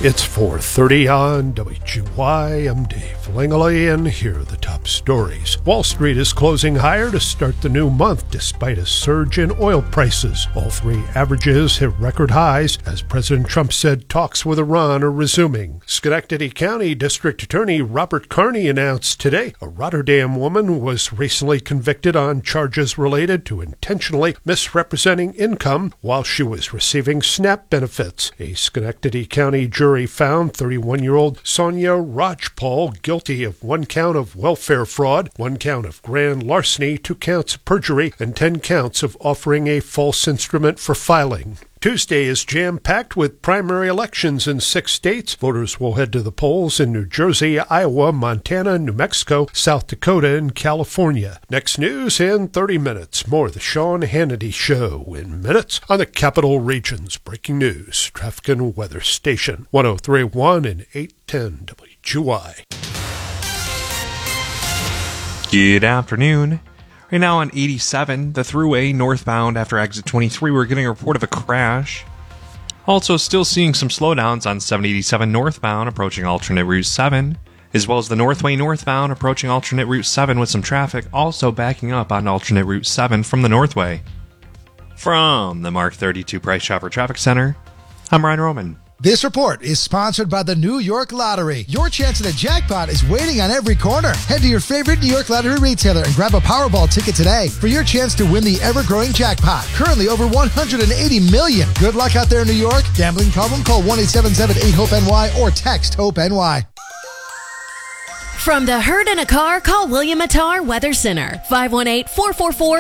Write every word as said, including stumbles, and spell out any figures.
It's four thirty on W G Y. I'm Dave Langley, and here are the top stories. Wall Street is closing higher to start the new month despite a surge in oil prices. All three averages hit record highs as President Trump said talks with Iran are resuming. Schenectady County District Attorney Robert Carney announced today a Rotterdam woman was recently convicted on charges related to intentionally misrepresenting income while she was receiving SNAP benefits. A Schenectady County jury found thirty-one-year-old Sonia Rajpal guilty of one count of welfare fraud, one count of grand larceny, two counts of perjury, and ten counts of offering a false instrument for filing. Tuesday is jam-packed with primary elections in six states. Voters will head to the polls in New Jersey, Iowa, Montana, New Mexico, South Dakota, and California. Next news in thirty minutes. More of the Sean Hannity Show in minutes on the Capital Region's breaking news, traffic and weather station, one oh three point one and eight ten W G Y. Good afternoon. Right now on eighty-seven, the thruway northbound after exit twenty-three, we're getting a report of a crash. Also still seeing some slowdowns on seven eighty-seven northbound approaching alternate route seven, as well as the Northway northbound approaching alternate route seven with some traffic also backing up on alternate route seven from the Northway. From the Mark thirty-two Price Chopper Traffic Center, I'm Ryan Roman. This report is sponsored by the New York Lottery. Your chance at a jackpot is waiting on every corner. Head to your favorite New York Lottery retailer and grab a Powerball ticket today for your chance to win the ever-growing jackpot. Currently over one hundred eighty million dollars. Good luck out there in New York. Gambling problem? Call one eight seven seven eight hope N Y or text HOPE-N-Y. From the Herd in a Car, call William Attar Weather Center, five one eight, four four four